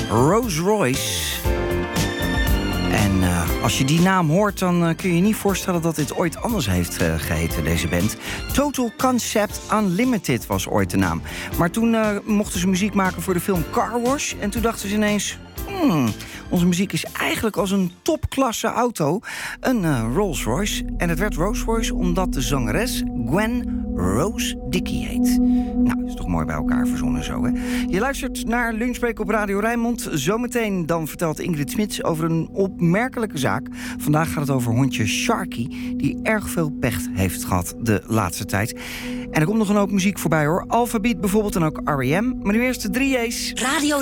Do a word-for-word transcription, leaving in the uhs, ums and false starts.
Rolls Royce. En uh, als je die naam hoort, dan uh, kun je je niet voorstellen dat dit ooit anders heeft uh, geheten, deze band. Total Concept Unlimited was ooit de naam. Maar toen uh, mochten ze muziek maken voor de film Car Wash. En toen dachten ze ineens... Hmm, onze muziek is eigenlijk als een topklasse auto een uh, Rolls Royce. En het werd Rolls Royce omdat de zangeres Gwen Rose Dickey heet. Nou, is toch mooi bij elkaar verzonnen zo, hè? Je luistert naar Lunchbreak op Radio Rijnmond. Zometeen dan vertelt Ingrid Smits over een opmerkelijke zaak. Vandaag gaat het over hondje Sharky, die erg veel pech heeft gehad de laatste tijd. En er komt nog een hoop muziek voorbij, hoor. Alphabeat bijvoorbeeld en ook R E M. Maar nu eerst de drie J's. Radio